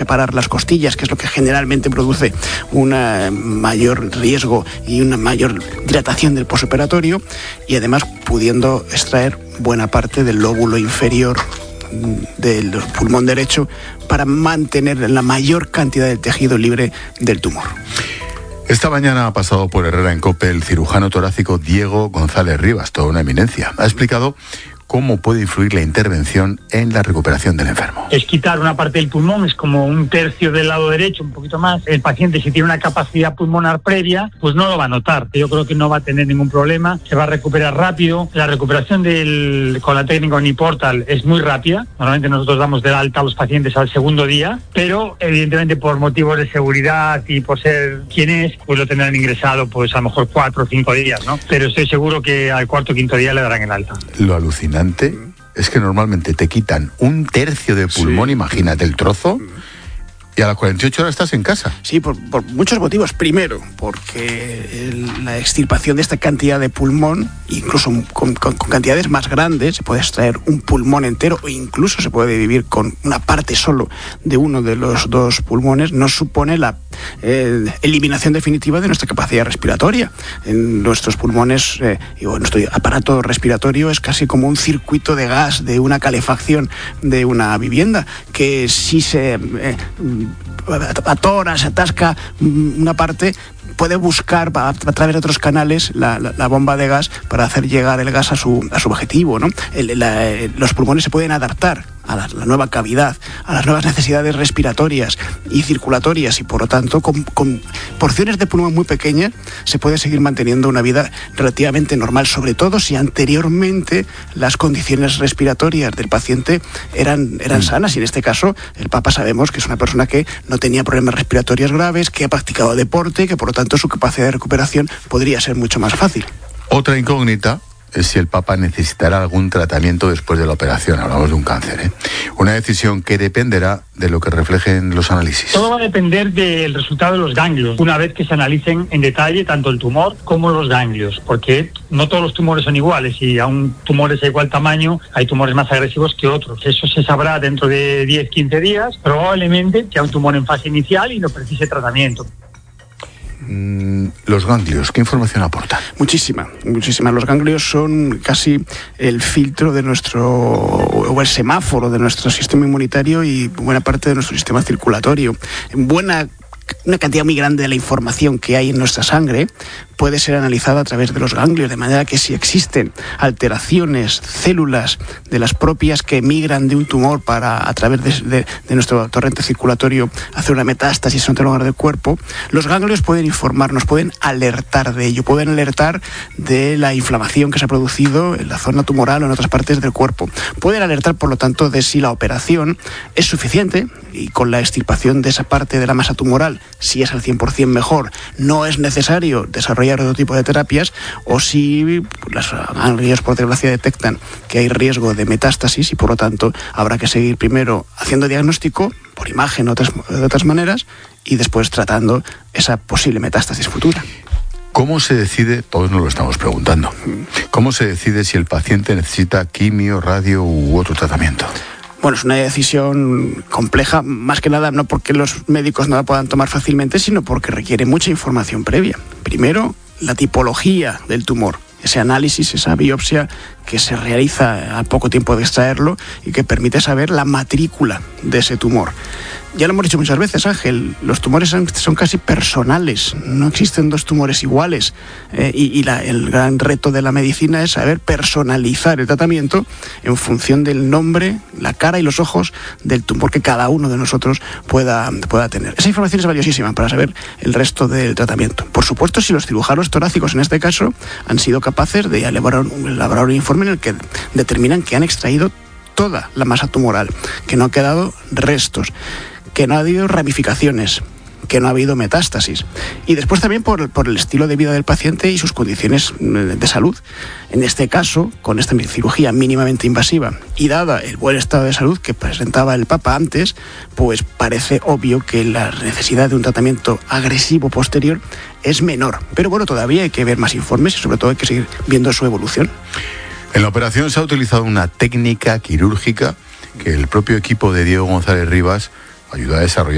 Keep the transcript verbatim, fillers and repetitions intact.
reparar las costillas, que es lo que generalmente produce un mayor riesgo y una mayor dilatación del posoperatorio, y además pudiendo extraer buena parte del lóbulo inferior del pulmón derecho para mantener la mayor cantidad de tejido libre del tumor. Esta mañana ha pasado por Herrera en COPE el cirujano torácico Diego González Rivas, toda una eminencia. Ha explicado cómo puede influir la intervención en la recuperación del enfermo. Es quitar una parte del pulmón, es como un tercio del lado derecho, un poquito más. El paciente, si tiene una capacidad pulmonar previa, pues no lo va a notar. Yo creo que no va a tener ningún problema, se va a recuperar rápido. La recuperación del, con la técnica Uniportal es muy rápida. Normalmente nosotros damos de alta a los pacientes al segundo día, pero evidentemente por motivos de seguridad y por ser quien es, pues lo tendrán ingresado pues a lo mejor cuatro o cinco días, ¿no? Pero estoy seguro que al cuarto o quinto día le darán el alta. Lo alucinante es que normalmente te quitan un tercio de pulmón, sí. Imagínate el trozo, y a las cuarenta y ocho horas estás en casa. Sí, por, por muchos motivos. Primero, porque el, la extirpación de esta cantidad de pulmón, incluso con, con, con cantidades más grandes, se puede extraer un pulmón entero, o incluso se puede vivir con una parte solo de uno de los dos pulmones, no supone la eh, eliminación definitiva de nuestra capacidad respiratoria. En nuestros pulmones, eh, y bueno, nuestro aparato respiratorio es casi como un circuito de gas de una calefacción de una vivienda, que si se eh, atora, se atasca una parte, puede buscar a, a través de otros canales la, la, la bomba de gas para hacer llegar el gas a su, a su objetivo, ¿no? El, la, los pulmones se pueden adaptar a la, la nueva cavidad, a las nuevas necesidades respiratorias y circulatorias, y por lo tanto con, con porciones de pulmón muy pequeñas se puede seguir manteniendo una vida relativamente normal, sobre todo si anteriormente las condiciones respiratorias del paciente eran, eran sanas, y en este caso el Papa sabemos que es una persona que no tenía problemas respiratorios graves, que ha practicado deporte, que por lo tanto su capacidad de recuperación podría ser mucho más fácil. Otra incógnita es si el Papa necesitará algún tratamiento después de la operación. Hablamos de un cáncer, ¿eh? Una decisión que dependerá de lo que reflejen los análisis. Todo va a depender del resultado de los ganglios, una vez que se analicen en detalle tanto el tumor como los ganglios, porque no todos los tumores son iguales, y aun tumores de igual tamaño, hay tumores más agresivos que otros. Eso se sabrá dentro de diez a quince días, probablemente sea un tumor en fase inicial y no precise tratamiento. Los ganglios, ¿qué información aportan? Muchísima, muchísima. Los ganglios son casi el filtro de nuestro, o el semáforo de nuestro sistema inmunitario y buena parte de nuestro sistema circulatorio. Buena Una cantidad muy grande de la información que hay en nuestra sangre puede ser analizada a través de los ganglios, de manera que si existen alteraciones, células de las propias que migran de un tumor para, a través de, de, de nuestro torrente circulatorio, hacer una metástasis en otro lugar del cuerpo, los ganglios pueden informarnos, pueden alertar de ello, pueden alertar de la inflamación que se ha producido en la zona tumoral o en otras partes del cuerpo. Pueden alertar, por lo tanto, de si la operación es suficiente, y con la extirpación de esa parte de la masa tumoral, si es al cien por ciento mejor, no es necesario desarrollar otro tipo de terapias, o si las ganglios por desgracia detectan que hay riesgo de metástasis y por lo tanto habrá que seguir primero haciendo diagnóstico por imagen o otras, de otras maneras, y después tratando esa posible metástasis futura. ¿Cómo se decide? Todos nos lo estamos preguntando. ¿Cómo se decide si el paciente necesita quimio, radio u otro tratamiento? Bueno, es una decisión compleja, más que nada no porque los médicos no la puedan tomar fácilmente, sino porque requiere mucha información previa. Primero, la tipología del tumor, ese análisis, esa biopsia que se realiza al poco tiempo de extraerlo y que permite saber la matrícula de ese tumor. Ya lo hemos dicho muchas veces, Ángel, los tumores son, son casi personales, no existen dos tumores iguales, eh, y, y la, el gran reto de la medicina es saber personalizar el tratamiento en función del nombre, la cara y los ojos del tumor que cada uno de nosotros pueda, pueda tener. Esa información es valiosísima para saber el resto del tratamiento. Por supuesto, si los cirujanos torácicos en este caso han sido capaces de elaborar un, elaborar un informe en el que determinan que han extraído toda la masa tumoral, que no ha quedado restos, que no ha habido ramificaciones, que no ha habido metástasis. Y después también por, por el estilo de vida del paciente y sus condiciones de salud. En este caso, con esta cirugía mínimamente invasiva y dada el buen estado de salud que presentaba el Papa antes, pues parece obvio que la necesidad de un tratamiento agresivo posterior es menor. Pero bueno, todavía hay que ver más informes y sobre todo hay que seguir viendo su evolución. En la operación se ha utilizado una técnica quirúrgica que el propio equipo de Diego González Rivas ayudó a desarrollar.